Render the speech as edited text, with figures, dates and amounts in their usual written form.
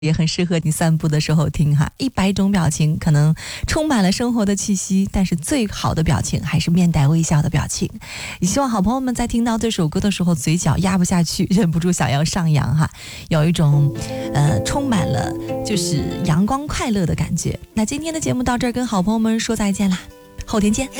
也很适合你散步的时候听哈。100种表情可能充满了生活的气息，但是最好的表情还是面带微笑的表情。也希望好朋友们在听到这首歌的时候，嘴角压不下去，忍不住想要上扬哈，有一种充满了就是阳光快乐的感觉。那今天的节目到这儿，跟好朋友们说再见啦，后天见。